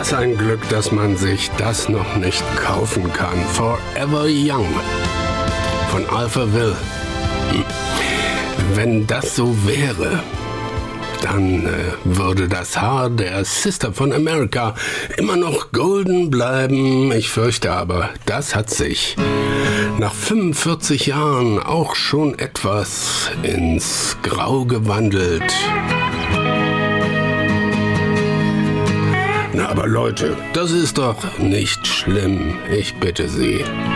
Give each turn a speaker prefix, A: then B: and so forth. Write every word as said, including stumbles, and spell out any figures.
A: Was ein Glück, dass man sich das noch nicht kaufen kann. Forever Young von Alphaville. Hm. Wenn das so wäre, dann äh, würde das Haar der Sister von America immer noch golden bleiben. Ich fürchte aber, das hat sich nach fünfundvierzig Jahren auch schon etwas ins Grau gewandelt. Na, aber Leute, das ist doch nicht schlimm. Ich bitte Sie.